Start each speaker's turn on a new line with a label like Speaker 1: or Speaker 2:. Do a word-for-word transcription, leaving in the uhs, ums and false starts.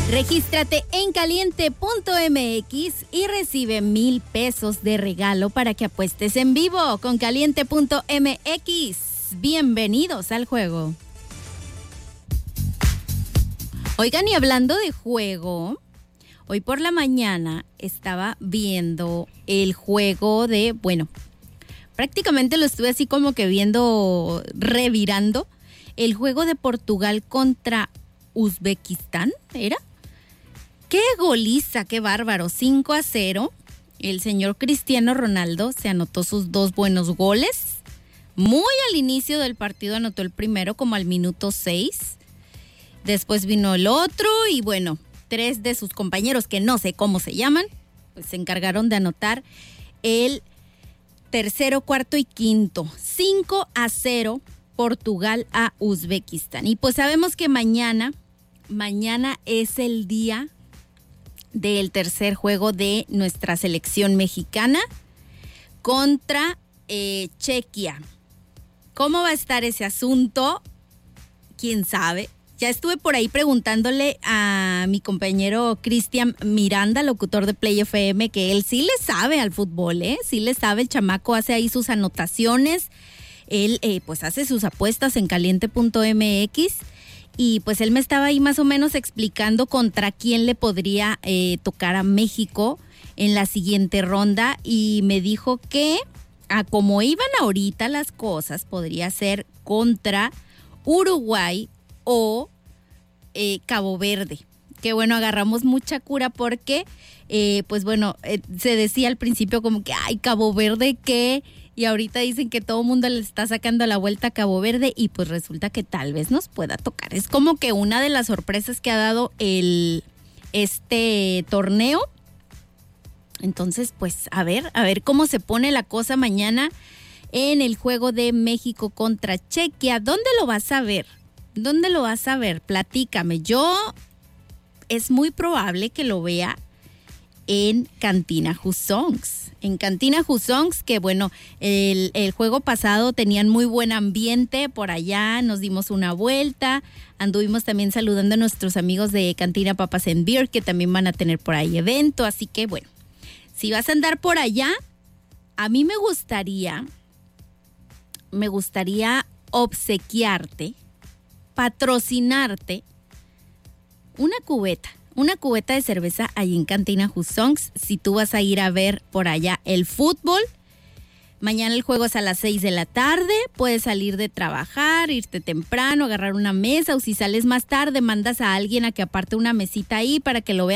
Speaker 1: Regístrate en caliente punto m x y recibe mil pesos de regalo para que apuestes en vivo con caliente punto m x. Bienvenidos al juego. Oigan, y hablando de juego, hoy por la mañana estaba viendo el juego de, bueno, prácticamente lo estuve así como que viendo, revirando, el juego de Portugal contra Uzbekistán, ¿era? ¡Qué goliza, qué bárbaro! cinco a cero. El señor Cristiano Ronaldo se anotó sus dos buenos goles. Muy al inicio del partido anotó el primero, como al minuto seis. Después vino el otro y bueno, tres de sus compañeros, que no sé cómo se llaman, pues se encargaron de anotar el tercero, cuarto y quinto. cinco a cero Portugal a Uzbekistán. Y pues sabemos que mañana, mañana es el día del tercer juego de nuestra selección mexicana contra eh, Chequia. ¿Cómo va a estar ese asunto? ¿Quién sabe? Ya estuve por ahí preguntándole a mi compañero Cristian Miranda, locutor de Play F M, que él sí le sabe al fútbol, ¿eh? Sí le sabe, el chamaco hace ahí sus anotaciones, él eh, pues hace sus apuestas en caliente punto m x y pues él me estaba ahí más o menos explicando contra quién le podría eh, tocar a México en la siguiente ronda y me dijo que a como iban ahorita las cosas podría ser contra Uruguay o eh, Cabo Verde. Que bueno, agarramos mucha cura porque, eh, pues bueno, eh, se decía al principio como que, ay, Cabo Verde, ¿qué? Y ahorita dicen que todo el mundo le está sacando la vuelta a Cabo Verde y pues resulta que tal vez nos pueda tocar. Es como que una de las sorpresas que ha dado el este torneo. Entonces, pues a ver, a ver cómo se pone la cosa mañana en el juego de México contra Chequia. ¿Dónde lo vas a ver? ¿Dónde lo vas a ver? Platícame. Yo es muy probable que lo vea en Cantina Who Songs. En Cantina Who Songs, que bueno, el, el juego pasado tenían muy buen ambiente por allá, nos dimos una vuelta, anduvimos también saludando a nuestros amigos de Cantina Papas and Beer, que también van a tener por ahí evento, así que bueno, si vas a andar por allá, a mí me gustaría, me gustaría obsequiarte, patrocinarte una cubeta, una cubeta de cerveza ahí en Cantina Who Songs, si tú vas a ir a ver por allá el fútbol. Mañana el juego es a las seis de la tarde, puedes salir de trabajar, irte temprano, agarrar una mesa, o si sales más tarde, mandas a alguien a que aparte una mesita ahí para que lo vean